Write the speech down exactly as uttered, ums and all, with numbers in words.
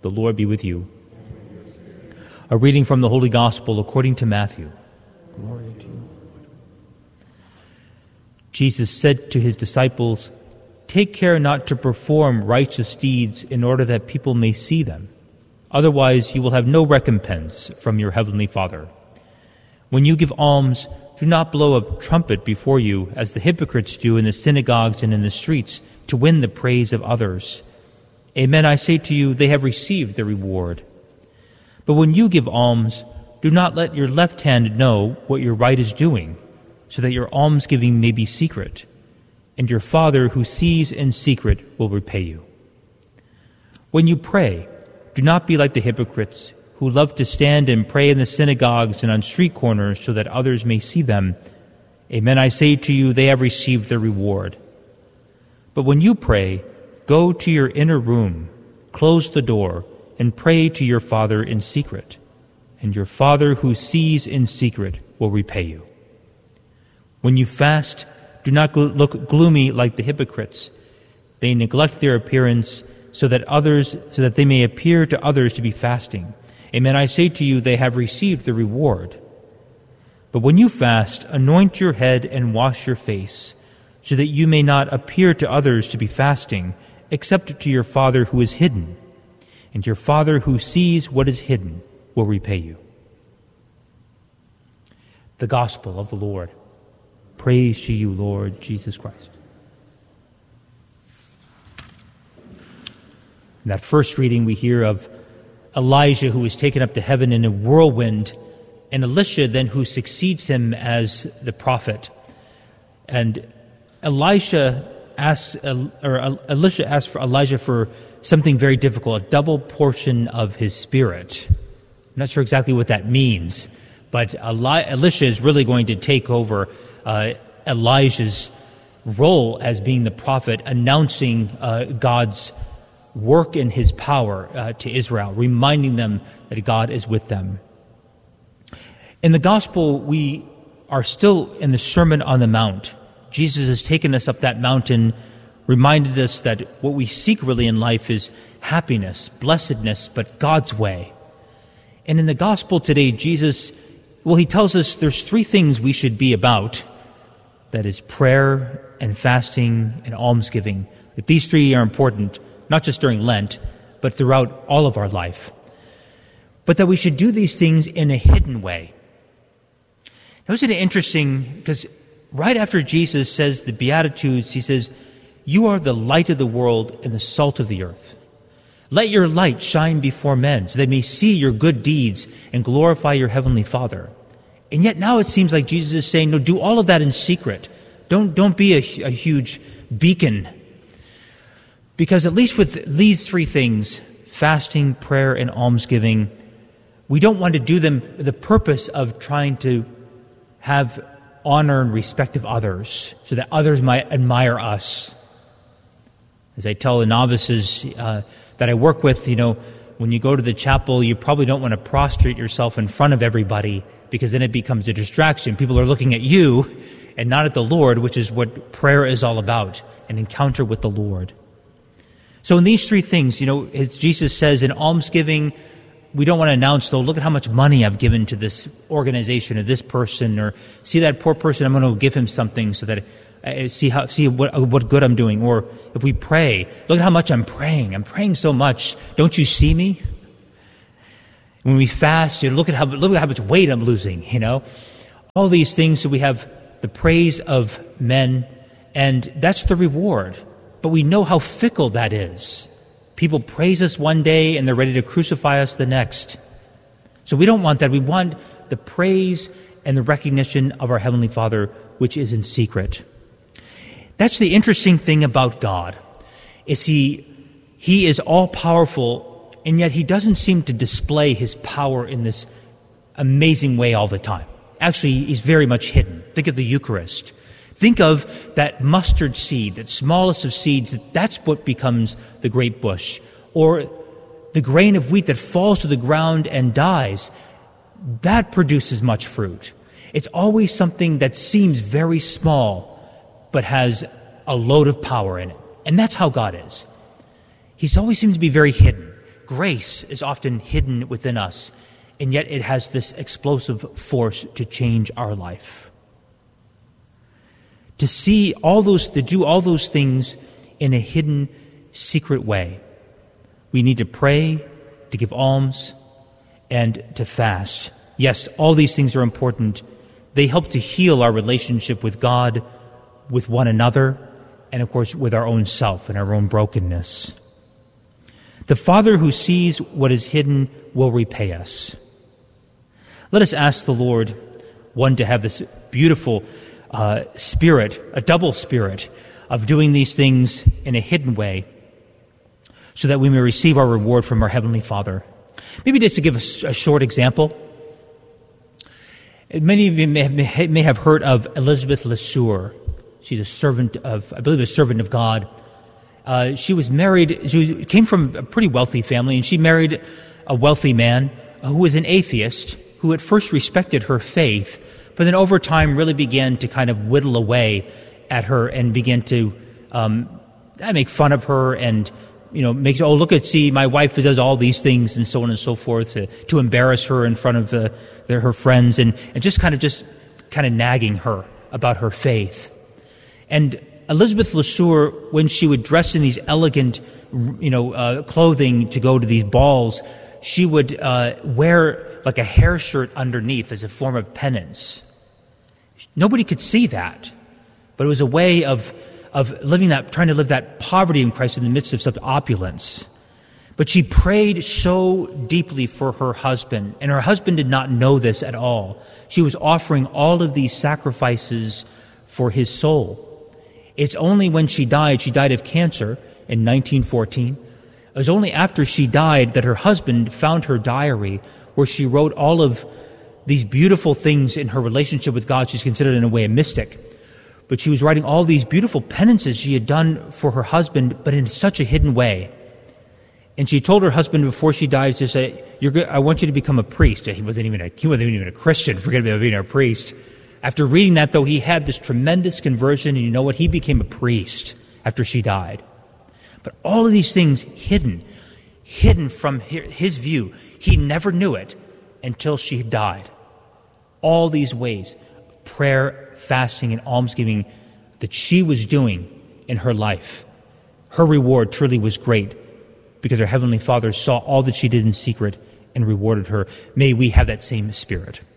The Lord be with you. A reading from the Holy Gospel according to Matthew. Glory to you. Jesus said to his disciples, "Take care not to perform righteous deeds in order that people may see them. Otherwise you will have no recompense from your heavenly Father. When you give alms, do not blow a trumpet before you, as the hypocrites do in the synagogues and in the streets, to win the praise of others. Amen, I say to you, they have received their reward. But when you give alms, do not let your left hand know what your right is doing, so that your almsgiving may be secret, and your Father who sees in secret will repay you. When you pray, do not be like the hypocrites, who love to stand and pray in the synagogues and on street corners so that others may see them. Amen, I say to you, they have received their reward. But when you pray, go to your inner room, close the door, and pray to your Father in secret, and your Father who sees in secret will repay you. When you fast, do not look gloomy like the hypocrites. They neglect their appearance so that others, so that they may appear to others to be fasting. Amen, I say to you, they have received the reward. But when you fast, anoint your head and wash your face, so that you may not appear to others to be fasting, except to your Father who is hidden. And your Father who sees what is hidden will repay you." The Gospel of the Lord. Praise to you, Lord Jesus Christ. In that first reading, we hear of Elijah who was taken up to heaven in a whirlwind, and Elisha then who succeeds him as the prophet. And Elisha asks, or Elisha asks for Elijah for something very difficult, a double portion of his spirit. I'm not sure exactly what that means, but Eli- Elisha is really going to take over uh, Elijah's role as being the prophet, announcing uh, God's work in his power uh, to Israel, reminding them that God is with them. In the Gospel, we are still in the Sermon on the Mount. Jesus has taken us up that mountain, reminded us that what we seek really in life is happiness, blessedness, but God's way. And in the Gospel today, Jesus, well, he tells us there's three things we should be about. That is prayer and fasting and almsgiving. That these three are important, not just during Lent, but throughout all of our life. But that we should do these things in a hidden way. Now, isn't it interesting, because right after Jesus says the Beatitudes, he says, "You are the light of the world and the salt of the earth. Let your light shine before men, so they may see your good deeds and glorify your heavenly Father." And yet now it seems like Jesus is saying, no, do all of that in secret. Don't, don't be a, a huge beacon. Because at least with these three things, fasting, prayer, and almsgiving, we don't want to do them for the purpose of trying to have honor and respect of others, so that others might admire us. As I tell the novices uh, that I work with, you know, when you go to the chapel, you probably don't want to prostrate yourself in front of everybody, because then it becomes a distraction. People are looking at you and not at the Lord, which is what prayer is all about, an encounter with the Lord. So in these three things, you know, as Jesus says, in almsgiving, we don't want to announce, though, look at how much money I've given to this organization or this person, or see that poor person, I'm going to give him something so that I see how see what what good I'm doing. Or if we pray, look at how much I'm praying. I'm praying so much. Don't you see me? When we fast, you know, look at how look at how much weight I'm losing. You know, all these things. So we have the praise of men, and that's the reward. But we know how fickle that is. People praise us one day and they're ready to crucify us the next. So we don't want that. We want the praise and the recognition of our Heavenly Father, which is in secret. That's the interesting thing about God, is he, he is all-powerful, and yet he doesn't seem to display his power in this amazing way all the time. Actually, he's very much hidden. Think of the Eucharist. Think of that mustard seed, that smallest of seeds, that's what becomes the great bush. Or the grain of wheat that falls to the ground and dies, that produces much fruit. It's always something that seems very small, but has a load of power in it. And that's how God is. He always seems to be very hidden. grace is often hidden within us, and yet it has this explosive force to change our life. To see all those, to do all those things in a hidden, secret way. We need to pray, to give alms, and to fast. Yes, all these things are important. They help to heal our relationship with God, with one another, and of course with our own self and our own brokenness. The Father who sees what is hidden will repay us. Let us ask the Lord, one, to have this beautiful uh, spirit, a double spirit, of doing these things in a hidden way, so that we may receive our reward from our Heavenly Father. Maybe just to give a, a short example. Many of you may, may, may have heard of Elizabeth LeSueur. She's a servant of, I believe, a servant of God. Uh, she was married, she came from a pretty wealthy family, and she married a wealthy man who was an atheist, who at first respected her faith, but then over time really began to kind of whittle away at her and began to um, make fun of her and, you know, make, oh, look at, see, my wife does all these things and so on and so forth, to, to embarrass her in front of the, the, her friends, and, and just kind of just kind of nagging her about her faith. And Elizabeth LeSueur, when she would dress in these elegant, you know, uh, clothing to go to these balls, she would uh, wear like a hair shirt underneath as a form of penance. Nobody could see that, but it was a way of of living that, trying to live that poverty in Christ in the midst of such opulence. But she prayed so deeply for her husband, and her husband did not know this at all. She was offering all of these sacrifices for his soul. It's only when she died, she died of cancer in nineteen fourteen. It was only after she died that her husband found her diary, where she wrote all of these beautiful things in her relationship with God. She's considered in a way a mystic. But she was writing all these beautiful penances she had done for her husband, but in such a hidden way. And she told her husband before she died, to say, You're good, I want you to become a priest. He wasn't even a, he wasn't even a Christian, forget about being a priest. After reading that, though, he had this tremendous conversion, and you know what? He became a priest after she died. But all of these things hidden, hidden from his view. He never knew it until she died. All these ways of prayer, fasting, and almsgiving that she was doing in her life. Her reward truly was great, because her Heavenly Father saw all that she did in secret and rewarded her. May we have that same spirit.